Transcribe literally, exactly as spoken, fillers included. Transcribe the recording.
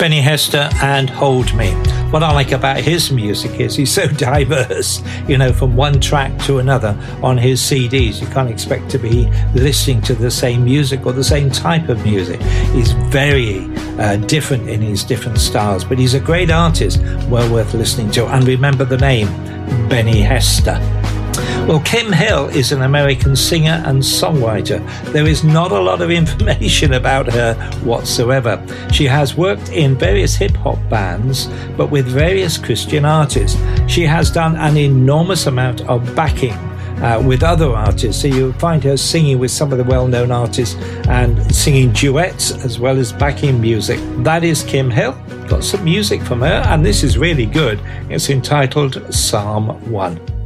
Benny Hester and Hold Me. What I like about his music is he's so diverse, you know, from one track to another on his C Ds. You can't expect to be listening to the same music or the same type of music. He's very uh, different in his different styles, but he's a great artist, well worth listening to. And remember the name, Benny Hester. Well, Kim Hill is an American singer and songwriter. There is not a lot of information about her whatsoever. She has worked in various hip-hop bands, but with various Christian artists. She has done an enormous amount of backing uh, with other artists. So you'll find her singing with some of the well-known artists and singing duets as well as backing music. That is Kim Hill. Got some music from her, and this is really good. It's entitled Psalm one.